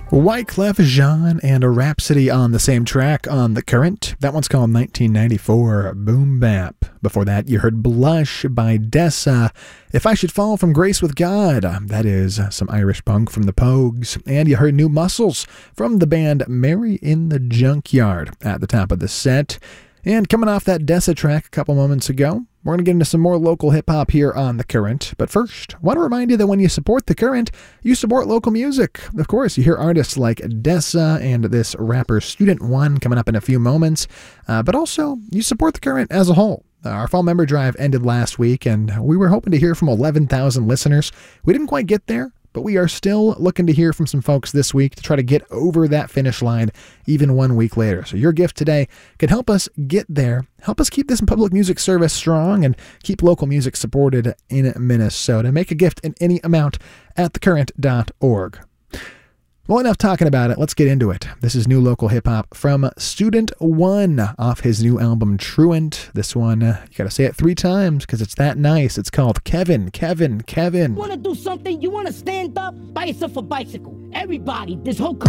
Wyclef Jean and a Rhapsody on the same track on The Current. That one's called 1994 Boom Bap. Before that, you heard Blush by Dessa. If I Should Fall from Grace with God. That is some Irish punk from the Pogues. And you heard New Muscles from the band Mary in the Junkyard at the top of the set. And coming off that Dessa track a couple moments ago, we're going to get into some more local hip-hop here on The Current. But first, I want to remind you that when you support The Current, you support local music. Of course, you hear artists like Dessa and this rapper Student One coming up in a few moments. But also, you support The Current as a whole. Our fall member drive ended last week, and we were hoping to hear from 11,000 listeners. We didn't quite get there, but we are still looking to hear from some folks this week to try to get over that finish line even 1 week later. So your gift today can help us get there, help us keep this public music service strong, and keep local music supported in Minnesota. Make a gift in any amount at thecurrent.org. Well, enough talking about it. Let's get into it. This is new local hip-hop from Student One off his new album, Truant. This one, you gotta say it 3 times because it's that nice. It's called Kevin, Kevin, Kevin. You wanna do something? You wanna stand up? Buy yourself a bicycle. Everybody, this whole